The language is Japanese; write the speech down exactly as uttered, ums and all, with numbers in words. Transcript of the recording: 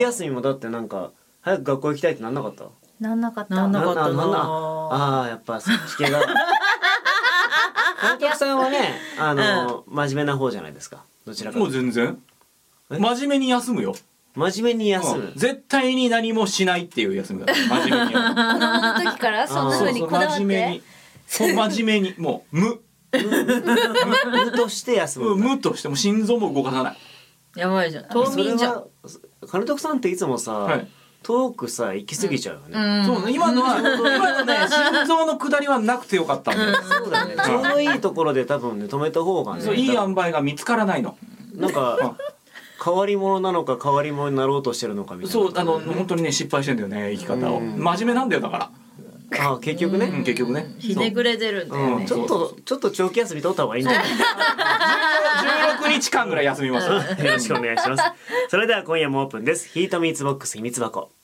休みもだってなんか早く学校行きたいってなんなかった？ なんなかった。 なんなかったな。 なんなああやっぱそっち系が監督さんはねあの、うん、真面目な方じゃないですか。どちらかもう全然真面目に休むよ。 真面目に休む、 うん、絶対に何もしないっていう休みだ。真面目にやる。 子供の時からそんな風にこだわって。 真面目にそう真面目にもう無無として休む。 無としても心臓も動かさない。 やばいじゃん。冬眠じゃん。 金徳さんっていつもさ、はい、遠くさ行き過ぎちゃうよね。 うん、そうね。今のは今のね心臓の下りはなくてよかったんだよ。 そうだね。ちょうどいいところで多分ね止めた方がね。 そういい塩梅が見つからないの。 なんか変わり者なのか変わり者になろうとしてるのかみたいな。 そうあの本当にね失敗してんだよね生き方を。真面目なんだよだから。 あ結局ね、 うん、結局ねひねくれてるんだよね、 うん、ちょっとちょっと長期休み取った方がいいんじゃない？ じゅうろくにちかんぐらい休みます。 よろしくお願いします。それでは今夜もオープンです。ヒートミーツボックス秘密箱。